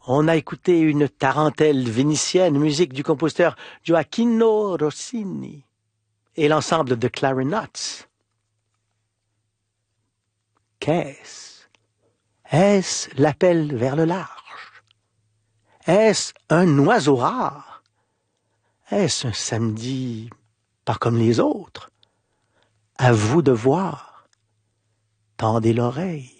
On a écouté une tarentelle vénitienne, musique du compositeur Gioacchino Rossini et l'ensemble de Clarinets. Qu'est-ce? Est-ce l'appel vers le large? Est-ce un oiseau rare? Est-ce un samedi pas comme les autres? À vous de voir. Tendez l'oreille.